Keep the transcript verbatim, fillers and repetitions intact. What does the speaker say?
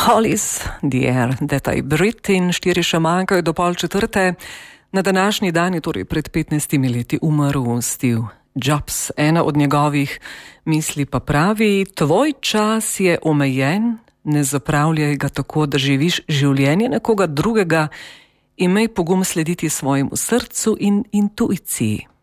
Hollies, the air that I breathe in štiri še manjkajo do pol četrte. Na današnji dan je torej pred petnajstimi leti umrl Steve Jobs. Ena od njegovih misli pa pravi: tvoj čas je omejen, ne zapravljaj ga tako, da živiš življenje nekoga drugega, imej pogum slediti svojemu srcu in intuiciji.